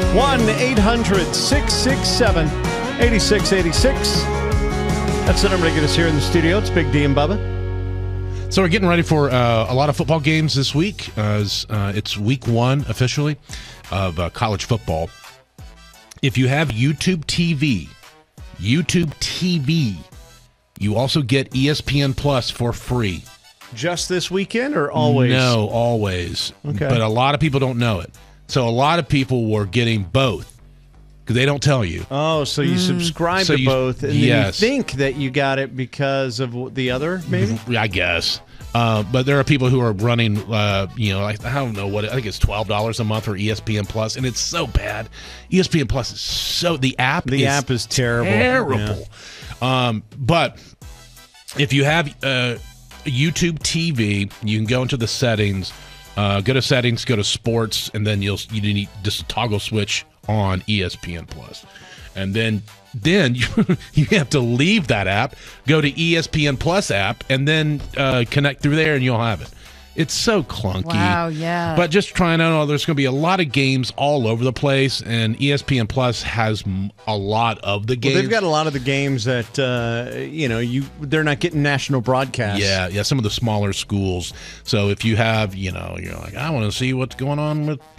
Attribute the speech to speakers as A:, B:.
A: 1-800-667-8686. That's the number to get us here in the studio. It's Big D and Bubba.
B: So we're getting ready for a lot of football games this week. It's week 1 officially of college football. If you have YouTube TV, you also get ESPN Plus for free.
A: Just this weekend or always?
B: No, always.
A: Okay.
B: But a lot of people don't know it. So a lot of people were getting both because they don't tell you.
A: Oh, so you subscribe to both, and then
B: yes.
A: you think that you got it because of the other, maybe?
B: I guess. But there are people who are running, like, I don't know what, I think it's $12 a month for ESPN Plus, and it's so bad. ESPN Plus is the app is terrible. Yeah. But if you have YouTube TV, you can go into the settings, go to settings, go to sports, and then you need just toggle switch on ESPN Plus. And then you have to leave that app, go to ESPN Plus app, and then connect through there, and you'll have it. It's so clunky.
C: Wow, yeah.
B: But just trying out, there's going to be a lot of games all over the place, and ESPN Plus has a lot of the games.
A: Well, they've got a lot of the games that, they're not getting national broadcasts.
B: Yeah, some of the smaller schools. So if you have, you're like, I want to see what's going on with